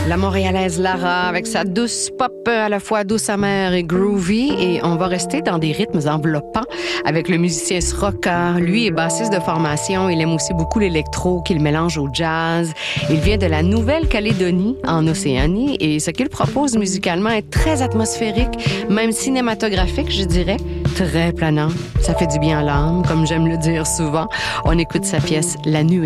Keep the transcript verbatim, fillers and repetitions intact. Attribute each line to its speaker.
Speaker 1: la Montréalaise Lara avec sa douce pop à la fois douce amère et groovy. Et on va rester dans des rythmes enveloppants avec le musicien Sroka. Lui est bassiste de formation. Il aime aussi beaucoup l'électro qu'il mélange au jazz. Il vient de la Nouvelle-Calédonie en Océanie et ce qu'il propose musicalement est très atmosphérique, même cinématographique, je dirais. Très planant. Ça fait du bien à l'âme, comme j'aime le dire souvent. On écoute sa pièce « La Nuée ».